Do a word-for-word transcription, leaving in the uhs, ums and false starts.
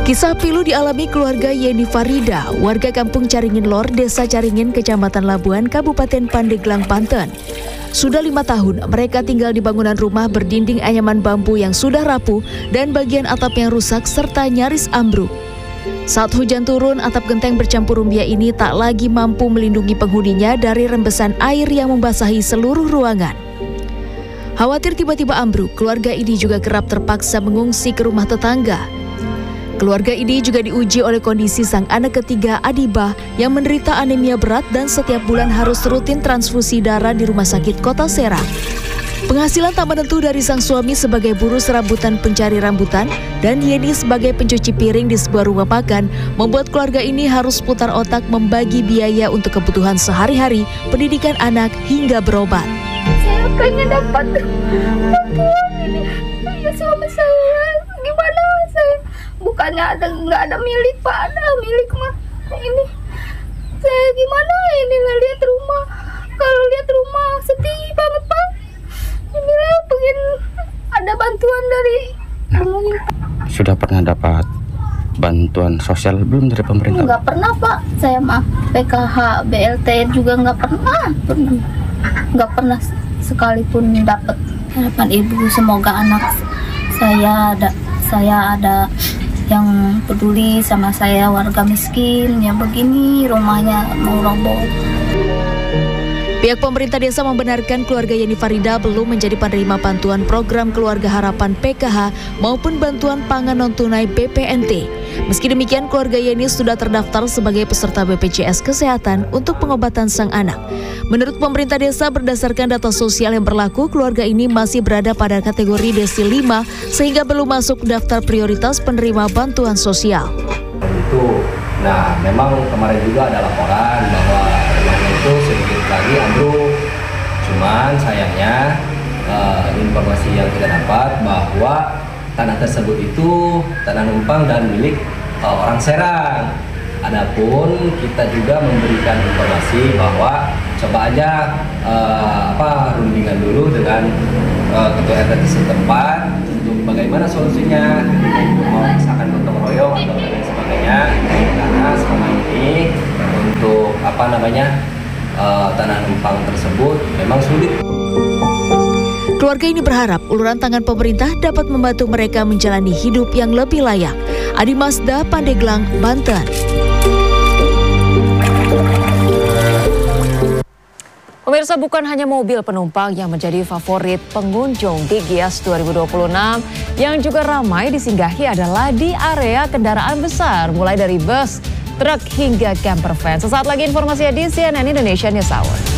Kisah pilu dialami keluarga Yeni Farida, warga kampung Caringin Lor, Desa Caringin, Kecamatan Labuan, Kabupaten Pandeglang, Banten. Sudah lima tahun mereka tinggal di bangunan rumah berdinding anyaman bambu yang sudah rapuh dan bagian atap yang rusak serta nyaris ambruk. Saat hujan turun, atap genteng bercampur rumbia ini tak lagi mampu melindungi penghuninya dari rembesan air yang membasahi seluruh ruangan. Khawatir tiba-tiba ambruk, keluarga ini juga kerap terpaksa mengungsi ke rumah tetangga. Keluarga ini juga diuji oleh kondisi sang anak ketiga, Adibah, yang menderita anemia berat dan setiap bulan harus rutin transfusi darah di Rumah Sakit Kota Serang. Penghasilan tak menentu dari sang suami sebagai buruh serabutan pencari rambutan dan Yeni sebagai pencuci piring di sebuah rumah makan membuat keluarga ini harus putar otak membagi biaya untuk kebutuhan sehari-hari, pendidikan anak, hingga berobat. Saya pengen dapat bantuan ini ya suami saya. Gimana saya? Bukannya ada nggak ada milik Pak, ada milik mah ini. Saya gimana ini lah lihat rumah. Kalau lihat rumah sedih banget Pak. Inilah pengen ada bantuan dari pemerintah. Sudah pernah dapat bantuan sosial belum dari pemerintah? Nggak pernah Pak. Saya mah P K H, B L T juga nggak pernah. Nggak pernah sekalipun dapat. Harapan ibu semoga anak saya ada saya ada yang peduli sama saya, warga miskin ya begini rumahnya mau roboh. Pihak pemerintah desa membenarkan keluarga Yeni Farida belum menjadi penerima bantuan program Keluarga Harapan P K H maupun bantuan pangan non-tunai B P N T. Meski demikian, keluarga Yeni sudah terdaftar sebagai peserta B P J S Kesehatan untuk pengobatan sang anak. Menurut pemerintah desa, berdasarkan data sosial yang berlaku, keluarga ini masih berada pada kategori desil lima sehingga belum masuk daftar prioritas penerima bantuan sosial. Itu, nah memang kemarin juga ada laporan bahwa rumahnya itu sedikit lagi ambruk. Cuman sayangnya uh, informasi yang kita dapat bahwa tanah tersebut itu tanah numpang dan milik uh, orang Serang. Adapun kita juga memberikan informasi bahwa coba aja uh, apa rundingan dulu dengan uh, ketua R T setempat untuk bagaimana solusinya, mau misalkan gotong royong atau lain sebagainya. Karena selama ini untuk apa namanya uh, tanah numpang tersebut memang sulit. Keluarga ini berharap uluran tangan pemerintah dapat membantu mereka menjalani hidup yang lebih layak. Adi Masda, Pandeglang, Banten. Pemirsa, bukan hanya mobil penumpang yang menjadi favorit pengunjung di Gias dua ribu dua puluh enam, yang juga ramai disinggahi adalah di area kendaraan besar, mulai dari bus, truk, hingga camper van. Sesaat lagi informasinya di C N N Indonesia News Hour.